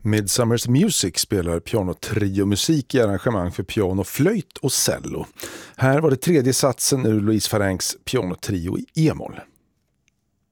Midsummer's Music spelar pianotrio-musik i arrangemang för piano, flöjt och cello. Här var det tredje satsen ur Louise Farengs pianotrio i e-moll.